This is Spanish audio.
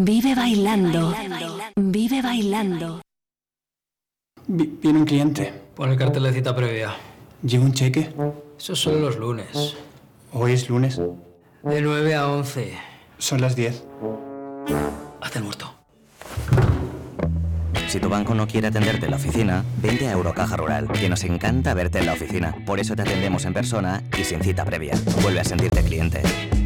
Vive bailando. Vive bailando. Viene un cliente. Pon el cartel de cita previa. ¿Lleva un cheque? Eso es solo los lunes. Hoy es lunes. De 9 a 11. Son las 10. Haz el muerto. Si tu banco no quiere atenderte en la oficina, vente a Eurocaja Rural, que nos encanta verte en la oficina. Por eso te atendemos en persona y sin cita previa. Vuelve a sentirte cliente.